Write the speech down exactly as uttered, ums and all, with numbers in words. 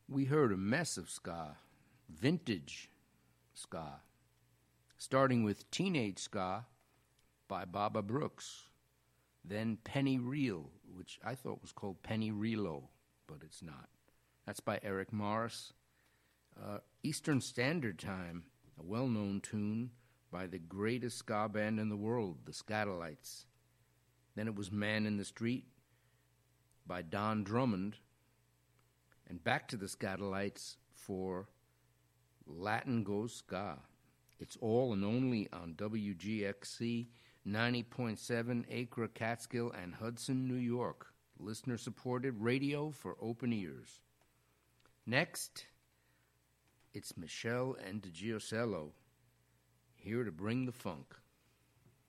We heard a mess of ska, vintage ska, starting with Teenage Ska by Baba Brooks, then Penny Reel, which I thought was called Penny Reelo, but it's not. That's by Eric Morris. Uh, Eastern Standard Time, a well-known tune by the greatest ska band in the world, the Skatalites. Then it was Man in the Street by Don Drummond, and back to the Skatalites for Latin Goes Ska. It's all and only on W G X C ninety point seven Acre, Catskill, and Hudson, New York. Listener-supported radio for open ears. Next, it's Michelle and DiGiocello, here to bring the funk.